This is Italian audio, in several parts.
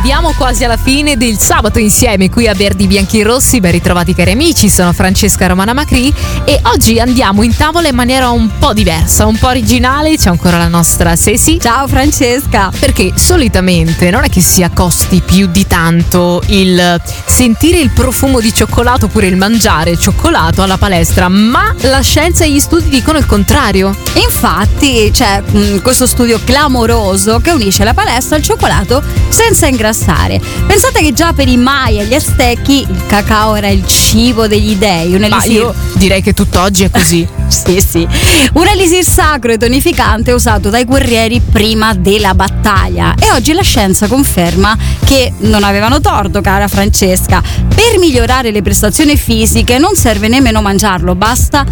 arriviamo quasi alla fine del sabato insieme qui a Verdi Bianchi Rossi. Ben ritrovati cari amici, sono Francesca Romana Macri e oggi andiamo in tavola in maniera un po' diversa, un po' originale. C'è ancora la nostra Ceci. Ciao Francesca. Perché solitamente non è che sia costi più di tanto il sentire il profumo di cioccolato oppure il mangiare cioccolato alla palestra, ma la scienza e gli studi dicono il contrario. Infatti c'è questo studio clamoroso che unisce la palestra al cioccolato senza ingrassare. Pensate che già per i Maya e gli Aztechi il cacao era il cibo degli dei. Ma io direi che tutt'oggi è così. Sì. Un elisir sacro e tonificante usato dai guerrieri prima della battaglia. E oggi la scienza conferma che non avevano torto, cara Francesca. Per migliorare le prestazioni fisiche non serve nemmeno mangiarlo, basta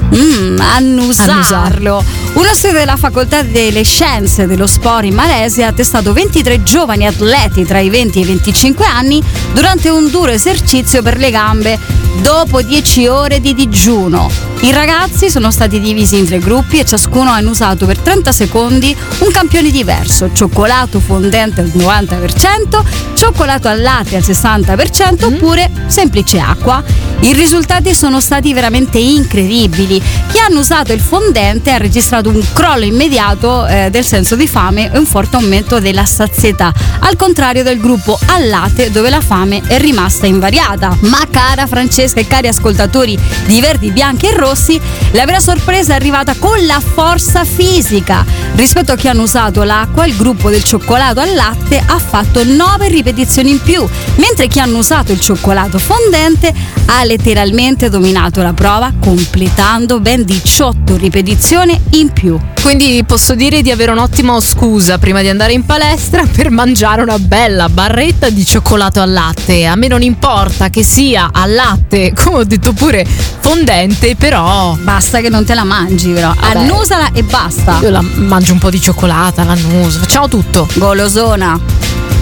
annusarlo. Uno studio della facoltà delle scienze dello sport in Malesia ha testato 23 giovani atleti tra i 20 e i 25 anni durante un duro esercizio per le gambe dopo 10 ore di digiuno. I ragazzi sono stati divisi in 3 gruppi e ciascuno ha annusato per 30 secondi un campione diverso: cioccolato fondente al 90%, cioccolato al latte al 60% oppure semplice acqua. I risultati sono stati veramente incredibili. Chi ha annusato il fondente ha registrato un crollo immediato del senso di fame e un forte aumento della sazietà, al contrario del gruppo al latte dove la fame è rimasta invariata. Ma cara Francesca e cari ascoltatori di Verdi Bianchi e Rossi, la vera sorpresa è arrivata con la forza fisica. Rispetto a chi ha annusato l'acqua, il gruppo del cioccolato al latte ha fatto 9 ripetizioni in più, mentre chi ha annusato il cioccolato fondente ha letteralmente dominato la prova, completando ben 18 ripetizioni in più. Quindi posso dire di avere un'ottima scusa prima di andare in palestra per mangiare una bella barretta di cioccolato al latte. A me non importa che sia al latte, come ho detto pure, fondente, però basta che non te la mangi, però. Vabbè. Annusala e basta. Io la mangio un po' di cioccolata, l'annuso, facciamo tutto. Golosona.